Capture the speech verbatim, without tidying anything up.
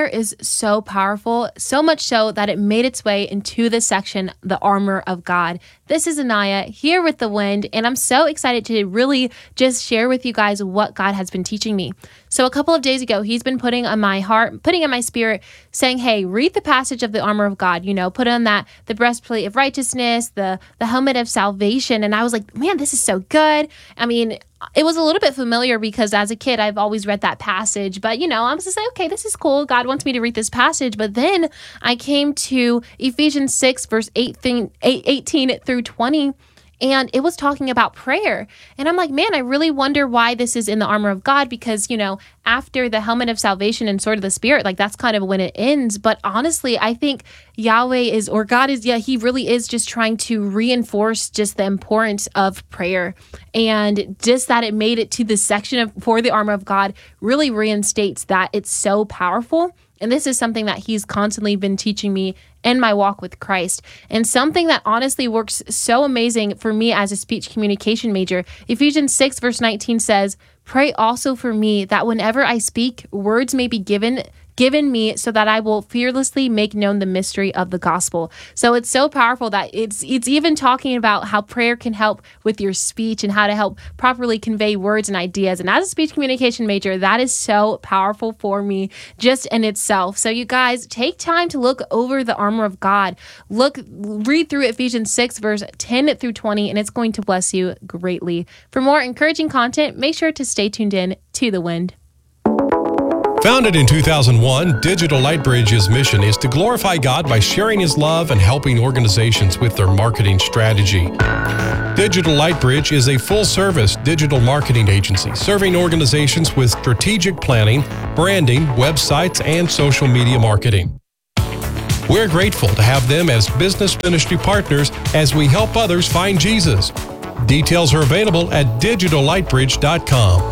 prayer is so powerful, so much so that it made its way into the section, the armor of God. This is Anaya here with The Wind, and I'm so excited to really just share with you guys what God has been teaching me. So a couple of days ago, he's been putting on my heart, putting in my spirit, saying, hey, read the passage of the armor of God, you know, put on that, the breastplate of righteousness, the, the helmet of salvation. And I was like, man, this is so good. I mean, it was a little bit familiar because as a kid, I've always read that passage, but you know, I was just like, okay, this is cool. God wants me to read this passage. But then I came to Ephesians six, verse eighteen, eighteen through twenty. And it was talking about prayer. And I'm like, man, I really wonder why this is in the armor of God, because, you know, after the helmet of salvation and sword of the Spirit, like that's kind of when it ends. But honestly, I think Yahweh is, or God is, yeah, he really is just trying to reinforce just the importance of prayer. And just that it made it to this section of for the armor of God really reinstates that it's so powerful. And this is something that he's constantly been teaching me in my walk with Christ. And something that honestly works so amazing for me as a speech communication major. Ephesians six, verse nineteen says, pray also for me that whenever I speak, words may be given given me so that I will fearlessly make known the mystery of the gospel. So it's so powerful that it's it's even talking about how prayer can help with your speech and how to help properly convey words and ideas. And as a speech communication major, that is so powerful for me just in itself. So you guys, take time to look over the armor of God. Look, read through Ephesians six, verse ten through twenty, and it's going to bless you greatly. For more encouraging content, make sure to stay tuned in to The Wind. Founded in two thousand one, Digital Lightbridge's mission is to glorify God by sharing His love and helping organizations with their marketing strategy. Digital Lightbridge is a full-service digital marketing agency serving organizations with strategic planning, branding, websites, and social media marketing. We're grateful to have them as business ministry partners as we help others find Jesus. Details are available at digital lightbridge dot com.